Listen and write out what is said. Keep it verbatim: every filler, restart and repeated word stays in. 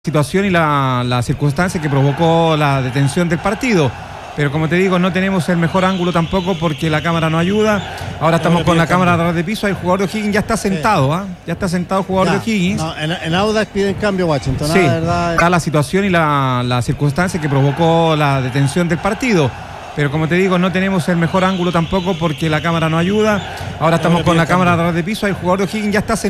situación y la, la circunstancia que provocó la detención del partido. Pero como te digo, no tenemos el mejor ángulo tampoco porque la cámara no ayuda. Ahora estamos con la cámara a ras de piso. El jugador de O'Higgins ya está sentado, ¿ah? ¿eh? Ya está sentado el jugador ya, de O'Higgins. No, en, en Audax piden cambio Washington. Sí, la verdad, está la situación y la, la circunstancia que provocó la detención del partido. Pero como te digo, no tenemos el mejor ángulo tampoco porque la cámara no ayuda. Ahora estamos con la cámara a ras de piso. El jugador de O'Higgins ya está sentado.